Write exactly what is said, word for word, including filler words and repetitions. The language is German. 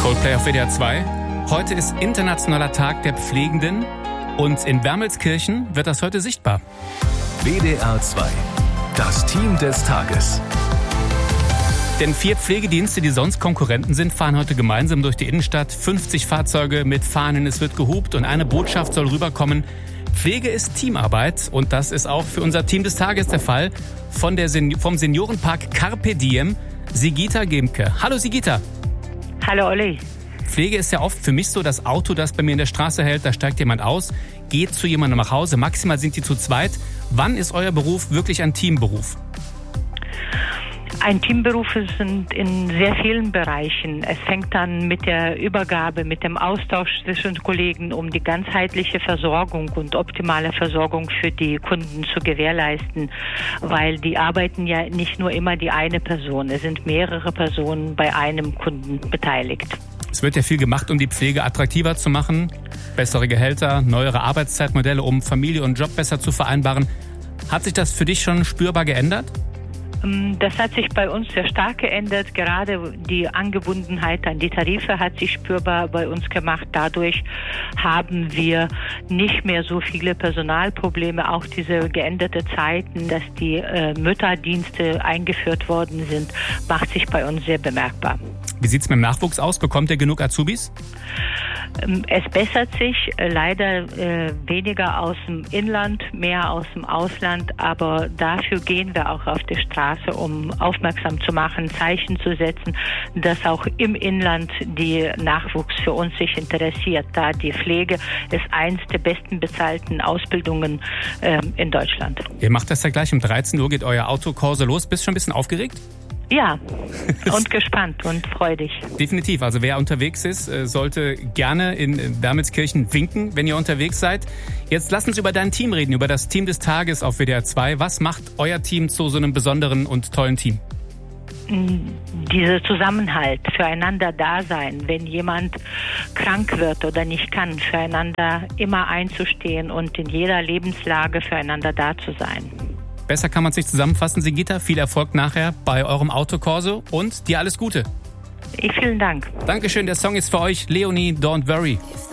Coldplay auf W D R zwei. Heute ist Internationaler Tag der Pflegenden und in Wermelskirchen wird das heute sichtbar. W D R zwei, das Team des Tages. Denn vier Pflegedienste, die sonst Konkurrenten sind, fahren heute gemeinsam durch die Innenstadt. fünfzig Fahrzeuge mit Fahnen, es wird gehupt und eine Botschaft soll rüberkommen. Pflege ist Teamarbeit und das ist auch für unser Team des Tages der Fall. Von der Sen- vom Seniorenpark Carpe Diem, Sigita Gemke. Hallo Sigita. Hallo Olli. Pflege ist ja oft für mich so das Auto, das bei mir in der Straße hält. Da steigt jemand aus, geht zu jemandem nach Hause. Maximal sind die zu zweit. Wann ist euer Beruf wirklich ein Teamberuf? Ein Teamberuf sind in sehr vielen Bereichen. Es fängt an mit der Übergabe, mit dem Austausch zwischen Kollegen, um die ganzheitliche Versorgung und optimale Versorgung für die Kunden zu gewährleisten, weil die arbeiten ja nicht nur immer die eine Person, es sind mehrere Personen bei einem Kunden beteiligt. Es wird ja viel gemacht, um die Pflege attraktiver zu machen. Bessere Gehälter, neuere Arbeitszeitmodelle, um Familie und Job besser zu vereinbaren. Hat sich das für dich schon spürbar geändert? Das hat sich bei uns sehr stark geändert. Gerade die Angebundenheit an die Tarife hat sich spürbar bei uns gemacht. Dadurch haben wir nicht mehr so viele Personalprobleme. Auch diese geänderte Zeiten, dass die äh, Mütterdienste eingeführt worden sind, macht sich bei uns sehr bemerkbar. Wie sieht es mit dem Nachwuchs aus? Bekommt ihr genug Azubis? Es bessert sich, leider äh, weniger aus dem Inland, mehr aus dem Ausland, aber dafür gehen wir auch auf die Straße, um aufmerksam zu machen, Zeichen zu setzen, dass auch im Inland die Nachwuchs für uns sich interessiert, da die Pflege ist eins der besten bezahlten Ausbildungen äh, in Deutschland. Ihr macht das ja gleich, um dreizehn Uhr geht euer Autokorso los. Bist du schon ein bisschen aufgeregt? Ja, und gespannt und freudig. Definitiv. Also wer unterwegs ist, sollte gerne in Wermelskirchen winken, wenn ihr unterwegs seid. Jetzt lass uns über dein Team reden, über das Team des Tages auf W D R zwei. Was macht euer Team zu so einem besonderen und tollen Team? Dieser Zusammenhalt, füreinander da sein, wenn jemand krank wird oder nicht kann, füreinander immer einzustehen und in jeder Lebenslage füreinander da zu sein. Besser kann man es nicht zusammenfassen, Sigita. Viel Erfolg nachher bei eurem Autokorso und dir alles Gute. Vielen Dank. Dankeschön, der Song ist für euch. Leonie, Don't Worry.